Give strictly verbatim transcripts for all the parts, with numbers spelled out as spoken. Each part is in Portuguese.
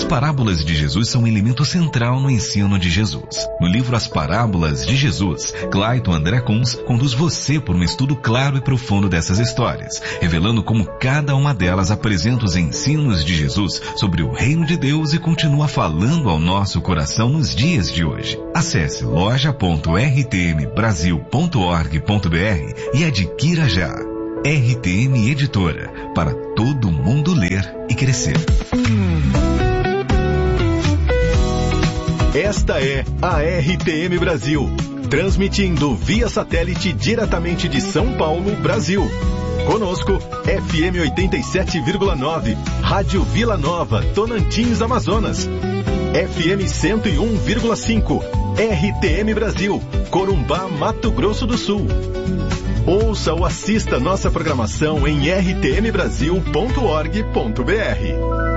parábolas de Jesus são um elemento central no ensino de Jesus. No livro As Parábolas de Jesus, Clayton André Kunz conduz você por um estudo claro e profundo dessas histórias, revelando como cada uma delas apresenta os ensinos de Jesus sobre o reino de Deus e continua falando ao nosso coração nos dias de hoje. Acesse loja ponto r t m brasil ponto org ponto b r e adquira já. R T M Editora, para todo mundo ler e crescer. Esta é a R T M Brasil, transmitindo via satélite diretamente de São Paulo, Brasil. Conosco, F M oitenta e sete vírgula nove, Rádio Vila Nova, Tonantins, Amazonas. F M cento e um vírgula cinco, R T M Brasil, Corumbá, Mato Grosso do Sul. Ouça ou assista nossa programação em r t m brasil ponto org ponto b r.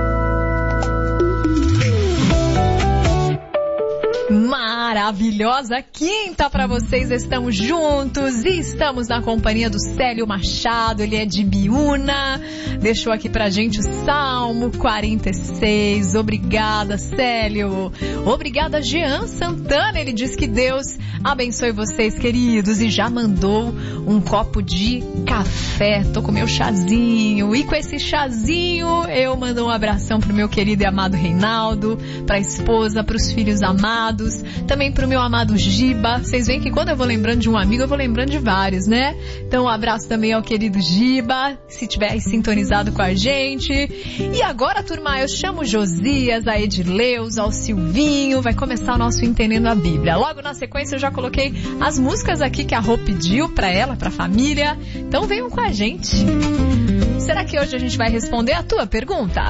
Maravilhosa quinta para vocês, estamos juntos e estamos na companhia do Célio Machado, ele é de Biúna, deixou aqui pra gente o Salmo quarenta e seis, obrigada Célio, obrigada Jean Santana, ele diz que Deus abençoe vocês queridos e já mandou um copo de café, tô com meu chazinho e com esse chazinho eu mando um abração pro meu querido e amado Reinaldo, pra esposa, pros filhos amados, também pro meu amado Giba. Vocês veem que quando eu vou lembrando de um amigo, eu vou lembrando de vários, né? Então um abraço também ao querido Giba, se tiver aí sintonizado com a gente. E agora, turma, eu chamo Josias, a Edileus, ao Silvinho, vai começar o nosso Entendendo a Bíblia. Logo na sequência eu já coloquei as músicas aqui que a Rô pediu pra ela, pra família. Então venham com a gente. Será que hoje a gente vai responder a tua pergunta?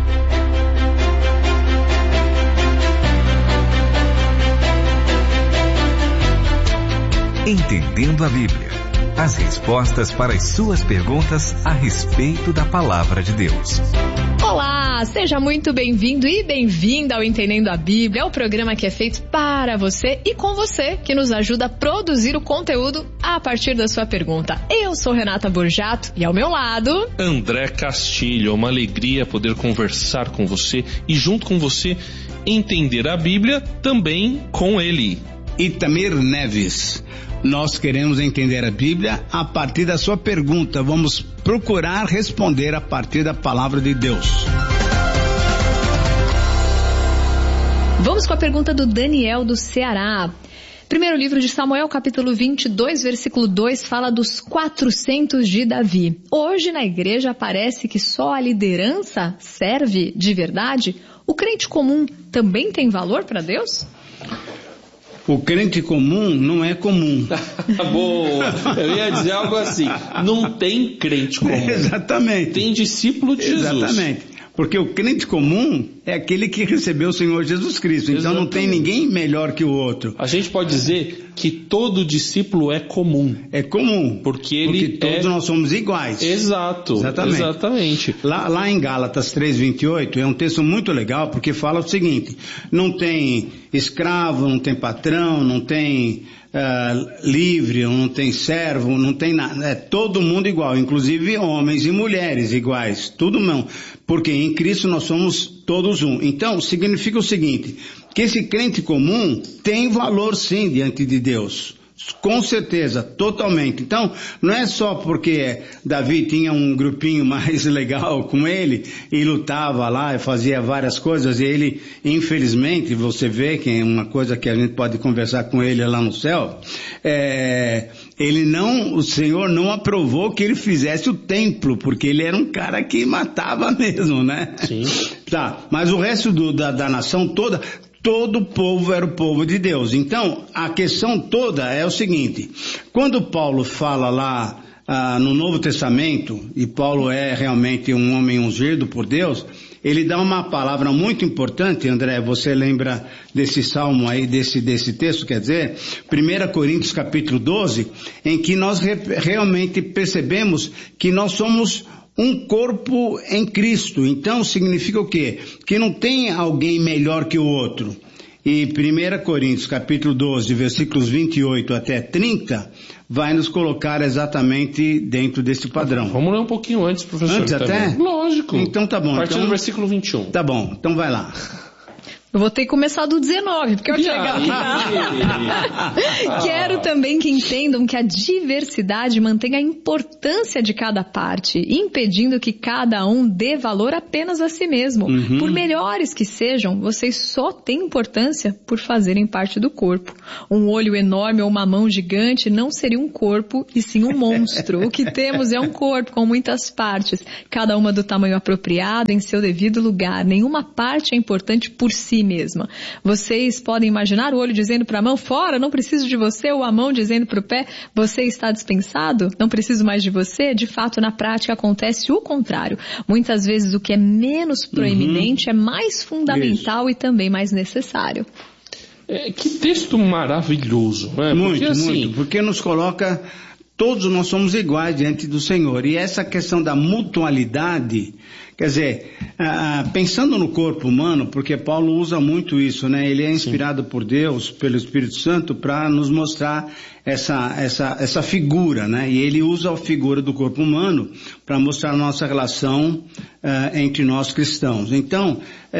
Entendendo a Bíblia. As respostas para as suas perguntas a respeito da Palavra de Deus. Olá, seja muito bem-vindo e bem-vinda ao Entendendo a Bíblia, é o programa que é feito para você e com você, que nos ajuda a produzir o conteúdo a partir da sua pergunta. Eu sou Renata Borjato e ao meu lado... André Castilho, é uma alegria poder conversar com você e junto com você entender a Bíblia também com ele. Itamir Neves. Nós queremos entender a Bíblia a partir da sua pergunta. Vamos procurar responder a partir da palavra de Deus. Vamos com a pergunta do Daniel do Ceará. Primeiro livro de Samuel, capítulo vinte e dois, versículo dois, fala dos quatrocentos de Davi. Hoje na igreja parece que só a liderança serve de verdade? O crente comum também tem valor para Deus? O crente comum não é comum. Boa! Eu ia dizer algo assim. Não tem crente comum. Exatamente. Tem discípulo de Jesus. Exatamente. Porque o crente comum é aquele que recebeu o Senhor Jesus Cristo. Então Exatamente. Não tem ninguém melhor que o outro. A gente pode dizer que todo discípulo é comum. É comum. Porque ele Porque todos é... nós somos iguais. Exato. Exatamente. Exatamente. Lá, lá em Gálatas três, vinte e oito é um texto muito legal porque fala o seguinte: não tem escravo, não tem patrão, não tem... Uh, livre, não tem servo, não tem nada, é todo mundo igual, inclusive homens e mulheres iguais, tudo não, porque em Cristo nós somos todos um. Então significa o seguinte, que esse crente comum tem valor sim diante de Deus, com certeza, totalmente. Então, não é só porque Davi tinha um grupinho mais legal com ele e lutava lá e fazia várias coisas e ele, infelizmente, você vê que é uma coisa que a gente pode conversar com ele lá no céu, é, ele não, o Senhor não aprovou que ele fizesse o templo, porque ele era um cara que matava mesmo, né? Sim. Tá, mas o resto do, da, da nação toda... Todo o povo era o povo de Deus. Então, a questão toda é o seguinte, quando Paulo fala lá ah, no Novo Testamento, e Paulo é realmente um homem ungido por Deus, ele dá uma palavra muito importante, André, você lembra desse salmo aí, desse, desse texto, quer dizer, primeira Coríntios capítulo doze, em que nós re, realmente percebemos que nós somos um corpo em Cristo. Então significa o quê? Que não tem alguém melhor que o outro. E primeira Coríntios, capítulo doze, versículos vinte e oito até trinta, vai nos colocar exatamente dentro desse padrão. Vamos ler um pouquinho antes, professor. Antes até? Também. Lógico. Então tá bom. A partir então, do versículo vinte e um. Tá bom, então vai lá. Eu vou ter que começar do dezenove, porque eu chegar aqui. Quero também que entendam que a diversidade mantém a importância de cada parte, impedindo que cada um dê valor apenas a si mesmo. Uhum. Por melhores que sejam, vocês só têm importância por fazerem parte do corpo. Um olho enorme ou uma mão gigante não seria um corpo, e sim um monstro. O que temos é um corpo com muitas partes, cada uma do tamanho apropriado em seu devido lugar. Nenhuma parte é importante por si mesma. Vocês podem imaginar o olho dizendo para a mão, fora, não preciso de você, ou a mão dizendo para o pé, você está dispensado, não preciso mais de você. De fato, na prática acontece o contrário. Muitas vezes o que é menos proeminente uhum. é mais fundamental Isso. e também mais necessário. É, que texto maravilhoso, né? Muito, porque, assim... muito, porque nos coloca, todos nós somos iguais diante do Senhor, e essa questão da mutualidade, quer dizer, ah, pensando no corpo humano, porque Paulo usa muito isso, né? Ele é inspirado Sim. por Deus, pelo Espírito Santo, para nos mostrar essa, essa, essa figura, né? E ele usa a figura do corpo humano para mostrar a nossa relação ah, entre nós cristãos. Então,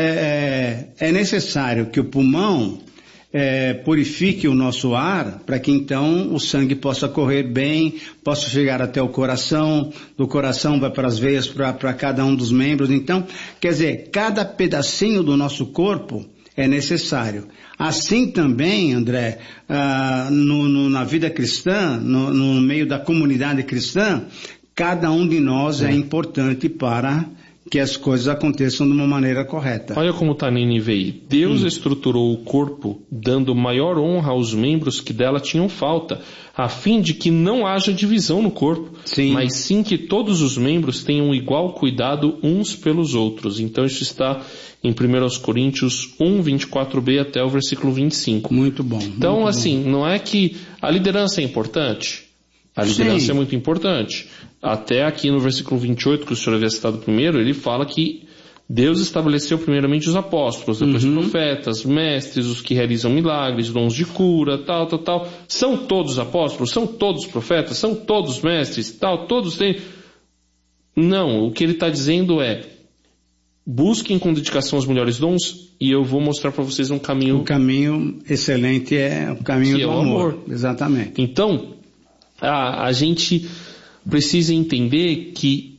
é, é necessário que o pulmão É, purifique o nosso ar, para que então o sangue possa correr bem, possa chegar até o coração, do coração vai para as veias, para cada um dos membros. Então, quer dizer, cada pedacinho do nosso corpo é necessário. Assim também, André, ah, no, no, na vida cristã, no, no meio da comunidade cristã, cada um de nós é, é importante para que as coisas aconteçam de uma maneira correta. Olha como está na N V I. Deus hum. estruturou o corpo, dando maior honra aos membros que dela tinham falta, a fim de que não haja divisão no corpo, sim. mas sim que todos os membros tenham igual cuidado uns pelos outros. Então isso está em primeira Coríntios um, vinte e quatro b até o versículo vinte e cinco. Muito bom. Então muito assim, bom. Não é que a liderança é importante. A liderança Sim. é muito importante. Até aqui no versículo vinte e oito, que o senhor havia citado primeiro, ele fala que Deus estabeleceu primeiramente os apóstolos, depois uhum. profetas, mestres, os que realizam milagres, dons de cura, tal, tal, tal. São todos apóstolos? São todos profetas? São todos mestres? Tal, todos têm... Não, o que ele está dizendo é, busquem com dedicação os melhores dons e eu vou mostrar para vocês um caminho... O caminho excelente é o caminho do é o amor. amor. Exatamente. Então, a, a gente precisa entender que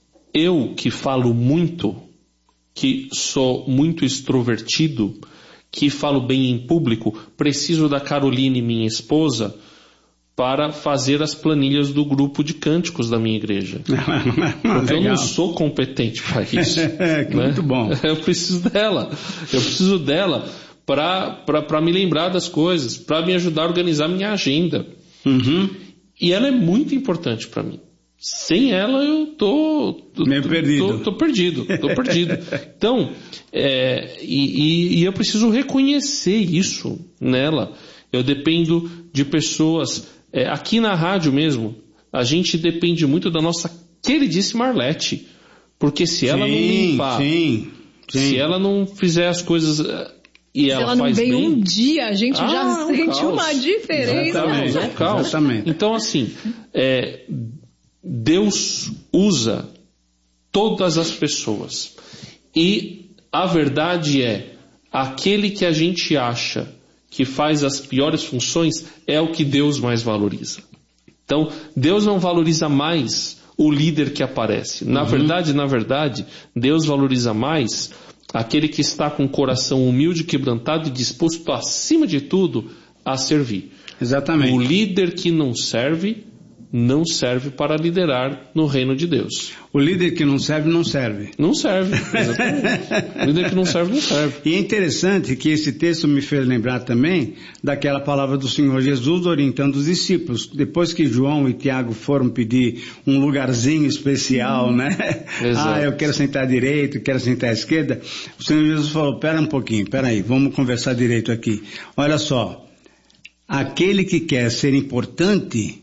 eu que falo muito, que sou muito extrovertido, que falo bem em público, preciso da Caroline, minha esposa, para fazer as planilhas do grupo de cânticos da minha igreja. Porque eu não sou competente para isso. É, que né? Muito bom. Eu preciso dela. Eu preciso dela para me lembrar das coisas, para me ajudar a organizar minha agenda. Uhum. E ela é muito importante para mim. Sem ela eu tô, tô, Meio tô, perdido. tô, tô perdido, tô perdido. Então, é, e, e eu preciso reconhecer isso nela. Eu dependo de pessoas, é, aqui na rádio mesmo, a gente depende muito da nossa queridíssima Arlete. Porque se ela sim, não limpar, sim, sim. se ela não fizer as coisas... E se ela, ela não faz vem bem, um dia, a gente ah, já é um sente caos. uma diferença. Exatamente, é um caos. Exatamente. Então, assim, é, Deus usa todas as pessoas. E a verdade é, aquele que a gente acha que faz as piores funções é o que Deus mais valoriza. Então, Deus não valoriza mais o líder que aparece. Na uhum. verdade, na verdade, Deus valoriza mais aquele que está com o coração humilde, quebrantado e disposto, acima de tudo, a servir. Exatamente. O líder que não serve, não serve para liderar no reino de Deus. O líder que não serve, não serve. Não serve, exatamente. O líder que não serve, não serve. E é interessante que esse texto me fez lembrar também daquela palavra do Senhor Jesus orientando os discípulos. Depois que João e Tiago foram pedir um lugarzinho especial, hum. né? Exato. Ah, eu quero sentar à direita, eu quero sentar à esquerda. O Senhor Jesus falou, pera um pouquinho, pera aí, vamos conversar direito aqui. Olha só, aquele que quer ser importante...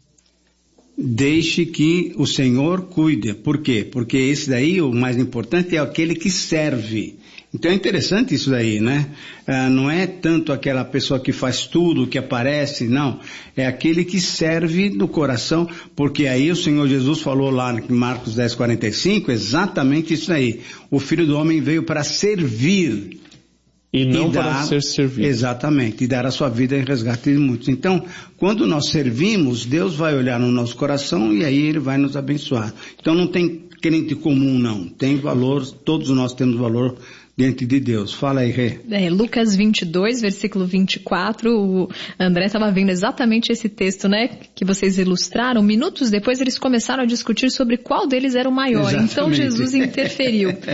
Deixe que o Senhor cuide. Por quê? Porque esse daí, o mais importante, é aquele que serve. Então é interessante isso daí, né? Ah, não é tanto aquela pessoa que faz tudo, que aparece, não. É aquele que serve do coração, porque aí o Senhor Jesus falou lá em Marcos dez, quarenta e cinco, exatamente isso aí. O Filho do Homem veio para servir. E não e dar, para ser servido. Exatamente, e dar a sua vida em resgate de muitos. Então, quando nós servimos, Deus vai olhar no nosso coração e aí Ele vai nos abençoar. Então não tem crente comum, não. Tem valor, todos nós temos valor diante de Deus. Fala aí, Rê. É, Lucas vinte e dois, versículo vinte e quatro, o André estava vendo exatamente esse texto, né, que vocês ilustraram. Minutos depois eles começaram a discutir sobre qual deles era o maior. Exatamente. Então Jesus interferiu.